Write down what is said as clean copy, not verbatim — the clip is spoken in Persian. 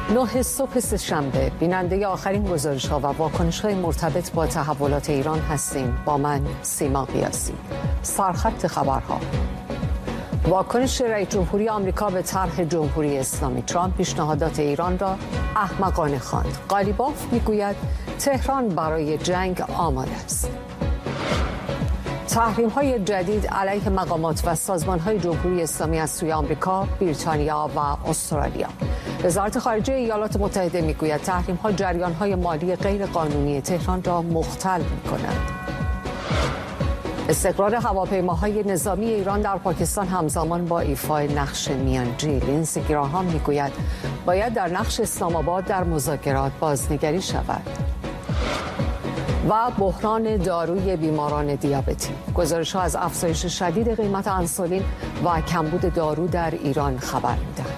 9 صبح سه‌شنبه بیننده آخرین گزارش‌ها و واکنش‌های مرتبط با تحولات ایران هستیم. با من سیما قیاسی. سرخط خبرها: واکنش رئیس جمهوری آمریکا به طرح جمهوری اسلامی. ترامپ پیشنهادات ایران را احمقانه خواند. قالیباف میگوید تهران برای جنگ آماده است. تحریم‌های جدید علیه مقامات و سازمان‌های جمهوری اسلامی از سوی آمریکا، بریتانیا و استرالیا. وزارت خارجه ایالات متحده میگوید تحریم‌ها جریان‌های مالی غیر قانونی تهران را مختل می‌کند. استقرار هواپیماهای نظامی ایران در پاکستان همزمان با ایفای نقش میانجی. لینزی گراهام میگوید باید در نقش اسلام آباد در مذاکرات بازنگری شود. و بحران داروی بیماران دیابتی. گزارش‌ها از افزایش شدید قیمت انسولین و کمبود دارو در ایران خبر می‌دهند.